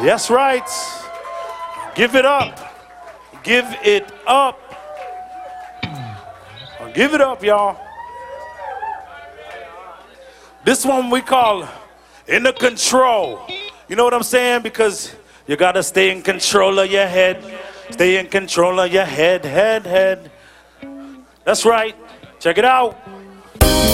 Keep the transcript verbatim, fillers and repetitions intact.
That's right. Give it up. Give it up. Give it up, y'all. This one we call In the Control. You know what I'm saying? Because you gotta stay in control of your head. Stay in control of your head, head, head. That's right. Check it out.